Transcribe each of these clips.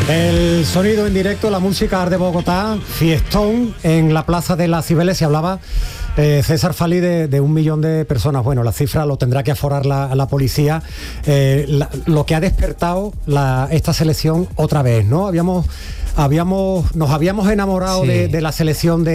El sonido en directo, la música de Bogotá, fiestón en la Plaza de las Cibeles. Se hablaba, César Fali, de 1 millón de personas. Bueno, la cifra lo tendrá que aforar la policía. Lo que ha despertado esta selección otra vez, ¿no? Nos habíamos enamorado, sí, de la selección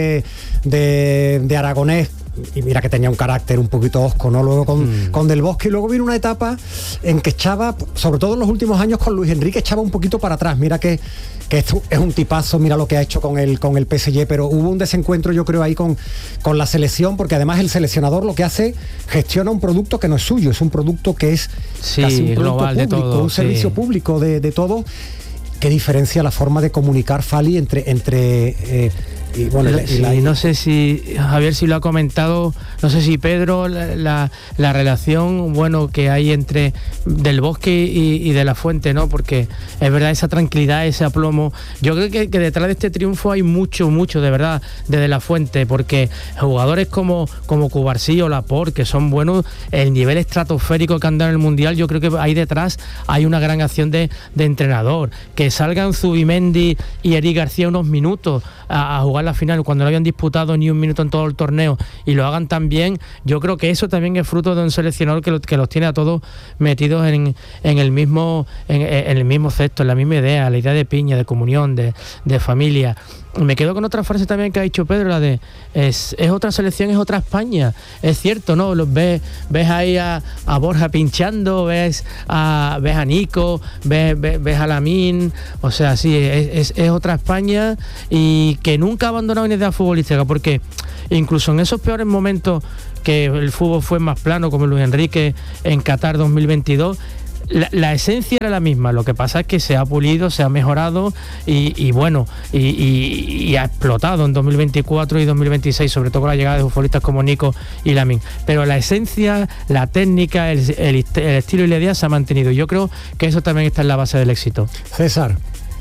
de Aragonés, y mira que tenía un carácter un poquito hosco, ¿no? Luego con Del Bosque, y luego vino una etapa en que echaba, sobre todo en los últimos años con Luis Enrique, echaba un poquito para atrás. Mira que esto es un tipazo, mira lo que ha hecho con el PSG, pero hubo un desencuentro, yo creo, ahí con la selección, porque además el seleccionador lo que hace, gestiona un producto que no es suyo, es un producto que es, sí, casi un producto global, público, de todo, un servicio, sí, público de todo. ¿Qué diferencia la forma de comunicar, Fali, entre y bueno, no sé si Javier si lo ha comentado, no sé si Pedro, la relación, bueno, que hay entre Del Bosque y De la Fuente, ¿no? Porque es verdad, esa tranquilidad, ese aplomo. Yo creo que detrás de este triunfo hay mucho de verdad de La Fuente, porque jugadores como Cubarsí o Laporte, que son buenos, el nivel estratosférico que han dado en el Mundial, yo creo que ahí detrás hay una gran acción de entrenador. Que salgan Zubimendi y Eric García unos minutos a jugar la final cuando no habían disputado ni un minuto en todo el torneo, y lo hagan tan bien, yo creo que eso también es fruto de un seleccionador que los tiene a todos metidos en el mismo cesto, en la misma idea, la idea de piña, de comunión, de familia. Me quedo con otra frase también que ha dicho Pedro, la de es otra selección, es otra España. Es cierto, ¿no? Ves ahí a Borja pinchando, ves a Nico, ves a Lamine, o sea, sí, es otra España, y que nunca ha abandonado una idea futbolística, porque incluso en esos peores momentos que el fútbol fue más plano, como Luis Enrique en Qatar 2022, la esencia era la misma. Lo que pasa es que se ha pulido, se ha mejorado y bueno, y ha explotado en 2024 y 2026, sobre todo con la llegada de futbolistas como Nico y Lamine. Pero la esencia, la técnica, el estilo y la idea se ha mantenido. Yo creo que eso también está en la base del éxito. César.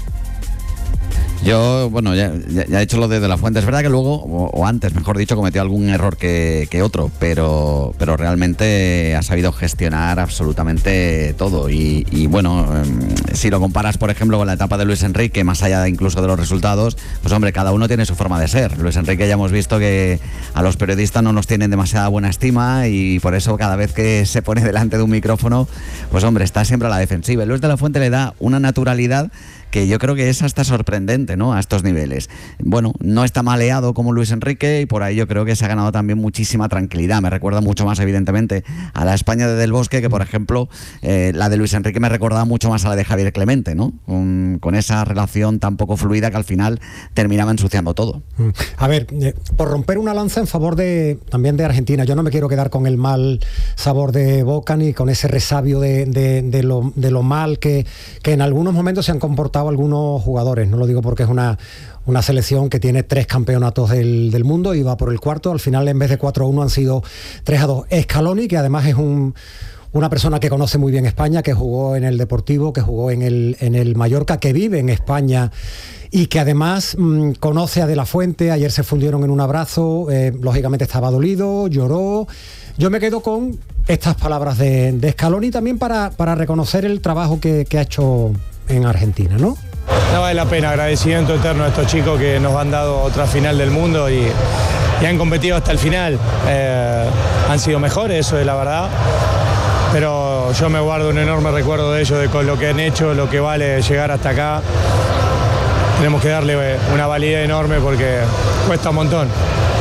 Yo, bueno, ya he hecho lo de La Fuente. Es verdad que luego, o antes, mejor dicho, cometió algún error que otro, pero realmente ha sabido gestionar absolutamente todo. Y bueno, si lo comparas, por ejemplo, con la etapa de Luis Enrique, más allá incluso de los resultados, pues hombre, cada uno tiene su forma de ser. Luis Enrique ya hemos visto que a los periodistas no nos tienen demasiada buena estima, y por eso cada vez que se pone delante de un micrófono, pues hombre, está siempre a la defensiva. Luis de la Fuente le da una naturalidad que yo creo que es hasta sorprendente, ¿no?, a estos niveles. Bueno, no está maleado como Luis Enrique, y por ahí yo creo que se ha ganado también muchísima tranquilidad. Me recuerda mucho más, evidentemente, a la España de Del Bosque, que por ejemplo la de Luis Enrique me recordaba mucho más a la de Javier Clemente, ¿no? Con esa relación tan poco fluida que al final terminaba ensuciando todo. A ver, por romper una lanza en favor también de Argentina, yo no me quiero quedar con el mal sabor de boca, ni con ese resabio de lo mal que en algunos momentos se han comportado algunos jugadores. No lo digo porque es una selección que tiene 3 campeonatos del mundo y va por el 4. Al final, en vez de 4-1, han sido 3-2. Scaloni, que además es una persona que conoce muy bien España, que jugó en el Deportivo, que jugó en el Mallorca, que vive en España y que además conoce a De la Fuente. Ayer se fundieron en un abrazo, lógicamente estaba dolido, lloró. Yo me quedo con estas palabras de Scaloni también para reconocer el trabajo que ha hecho en Argentina, ¿no? No vale la pena, agradecimiento eterno a estos chicos que nos han dado otra final del mundo y han competido hasta el final. Han sido mejores, eso es la verdad, pero yo me guardo un enorme recuerdo de ellos, de con lo que han hecho, lo que vale llegar hasta acá. Tenemos que darle una validez enorme porque cuesta un montón.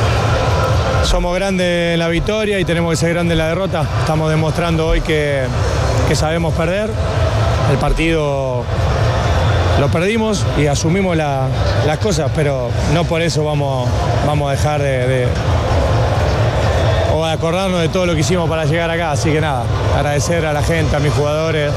Somos grandes en la victoria y tenemos que ser grandes en la derrota. Estamos demostrando hoy que sabemos perder. El partido lo perdimos y asumimos las cosas, pero no por eso vamos a dejar o a acordarnos de todo lo que hicimos para llegar acá. Así que nada, agradecer a la gente, a mis jugadores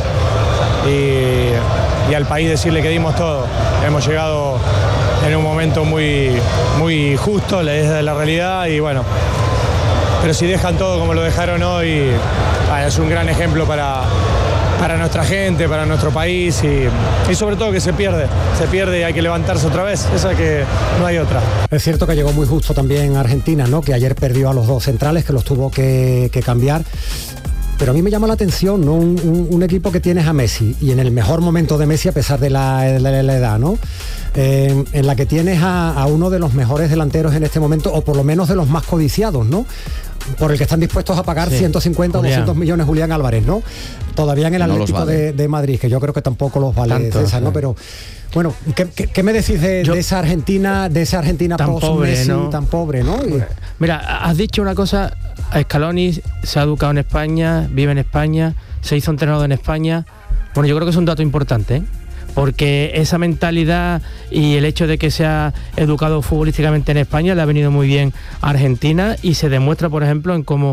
y al país, decirle que dimos todo. Hemos llegado en un momento muy, muy justo, es la realidad, y bueno, pero si dejan todo como lo dejaron hoy, es un gran ejemplo para nuestra gente, para nuestro país, y sobre todo que se pierde y hay que levantarse otra vez, esa que no hay otra. Es cierto que llegó muy justo también Argentina, ¿no?, que ayer perdió a los 2 centrales, que los tuvo que cambiar. pero a mí me llama la atención, ¿no? Un equipo que tienes a Messi, y en el mejor momento de Messi a pesar de la edad, ¿no? En la que tienes a uno de los mejores delanteros en este momento, o por lo menos de los más codiciados, ¿no? Por el que están dispuestos a pagar 150 o 200 millones Julián Álvarez, ¿no? Todavía en el Atlético vale. de Madrid, que yo creo que tampoco los vale, tanto, César, ¿no? Pero bueno, ¿qué me decís de esa Argentina tan pobre, post-Messi, ¿no? tan pobre, ¿no? Mira, has dicho una cosa, Scaloni se ha educado en España, vive en España, se hizo entrenador en España. Bueno, yo creo que es un dato importante, ¿eh? Porque esa mentalidad y el hecho de que se ha educado futbolísticamente en España le ha venido muy bien a Argentina, y se demuestra, por ejemplo, en cómo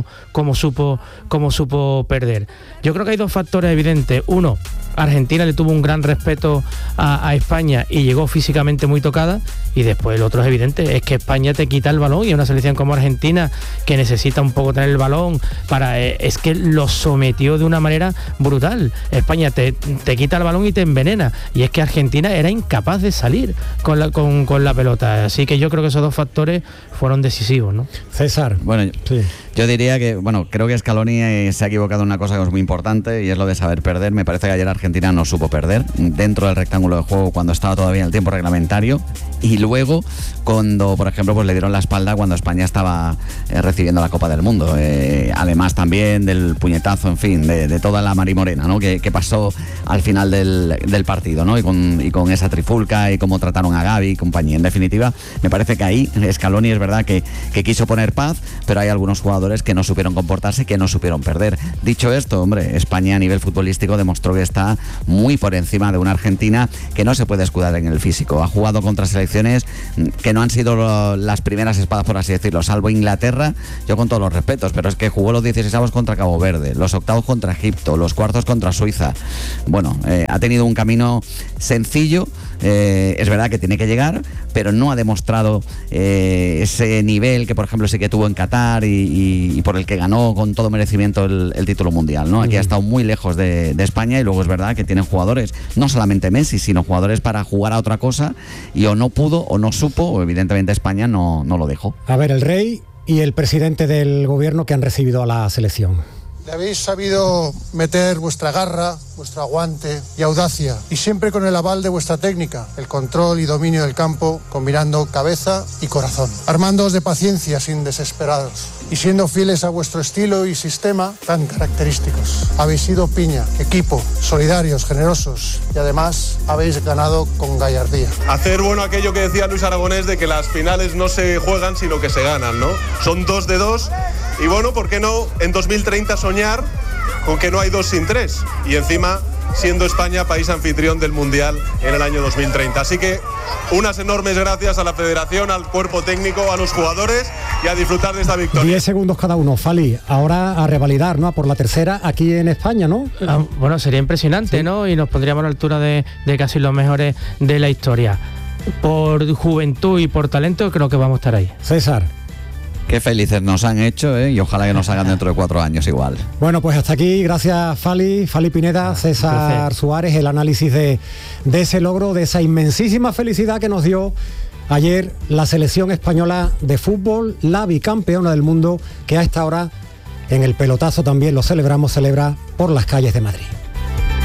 supo perder. Yo creo que hay dos factores evidentes. Uno, Argentina le tuvo un gran respeto a España y llegó físicamente muy tocada, y después el otro es evidente, es que España te quita el balón, y una selección como Argentina, que necesita un poco tener el balón es que lo sometió de una manera brutal. España te quita el balón y te envenena, y es que Argentina era incapaz de salir con la pelota, así que yo creo que esos dos factores fueron decisivos, ¿no? César. Bueno, sí. Yo diría que, creo que Scaloni se ha equivocado en una cosa que es muy importante, y es lo de saber perder. Me parece que ayer Argentina no supo perder dentro del rectángulo de juego cuando estaba todavía en el tiempo reglamentario, y luego cuando, por ejemplo, pues le dieron la espalda cuando España estaba recibiendo la Copa del Mundo. Además también del puñetazo, en fin, de toda la marimorena, ¿no? que pasó al final del partido, ¿no? Y con esa trifulca y cómo trataron a Gavi y compañía. En definitiva, me parece que ahí Scaloni es verdad que quiso poner paz, pero hay algunos jugadores que no supieron comportarse, que no supieron perder. Dicho esto, hombre, España a nivel futbolístico demostró que está muy por encima de una Argentina que no se puede escudar en el físico. Ha jugado contra selecciones que no han sido las primeras espadas, por así decirlo, salvo Inglaterra, yo con todos los respetos, pero es que jugó los 16avos contra Cabo Verde, los octavos contra Egipto, los cuartos contra Suiza. Bueno, ha tenido un camino sencillo, es verdad que tiene que llegar, pero no ha demostrado ese nivel que, por ejemplo, sí que tuvo en Qatar y por el que ganó con todo merecimiento el título mundial, ¿no? Aquí ha estado muy lejos de España, y luego es verdad que tienen jugadores, no solamente Messi, sino jugadores para jugar a otra cosa, y o no pudo o no supo, o evidentemente España no lo dejó. A ver, el rey y el presidente del gobierno que han recibido a la selección. Le habéis sabido meter vuestra garra, vuestro aguante y audacia, y siempre con el aval de vuestra técnica, el control y dominio del campo, combinando cabeza y corazón, armándoos de paciencia sin desesperados, y siendo fieles a vuestro estilo y sistema tan característicos. Habéis sido piña, equipo, solidarios, generosos, y además habéis ganado con gallardía. Hacer bueno aquello que decía Luis Aragonés, de que las finales no se juegan sino que se ganan, ¿no? Son 2 de 2, y bueno, ¿por qué no en 2030 soñar con que no hay 2 sin 3? Y encima siendo España país anfitrión del Mundial en el año 2030. Así que unas enormes gracias a la Federación, al cuerpo técnico, a los jugadores, y a disfrutar de esta victoria. 10 segundos cada uno, Fali. Ahora a revalidar, ¿no? Por la tercera aquí en España, ¿no? Bueno, sería impresionante, sí, ¿no? Y nos pondríamos a la altura de casi los mejores de la historia. Por juventud y por talento creo que vamos a estar ahí. César. Qué felices nos han hecho, y ojalá que nos hagan dentro de 4 años igual. Bueno, pues hasta aquí, gracias Fali Pineda, César Suárez, el análisis de ese logro, de esa inmensísima felicidad que nos dio ayer la selección española de fútbol, la bicampeona del mundo, que a esta hora en el pelotazo también lo celebra por las calles de Madrid.